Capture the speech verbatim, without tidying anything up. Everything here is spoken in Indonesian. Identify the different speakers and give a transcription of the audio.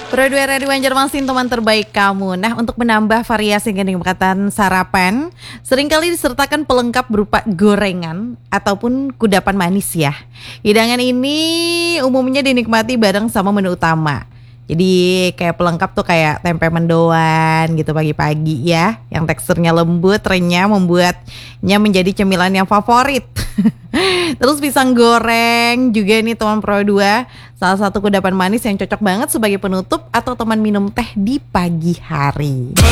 Speaker 1: Pro dua Radio Banjarmasin, teman terbaik kamu. Nah, untuk menambah variasi kenikmatan sarapan, seringkali disertakan pelengkap berupa gorengan ataupun kudapan manis ya. Hidangan ini umumnya dinikmati bareng sama menu utama. Jadi kayak pelengkap tuh kayak tempe mendoan gitu pagi-pagi ya, yang teksturnya lembut, renyah, membuatnya menjadi cemilan yang favorit. Terus pisang goreng juga nih teman Pro dua, salah satu kudapan manis yang cocok banget sebagai penutup atau teman minum teh di pagi hari.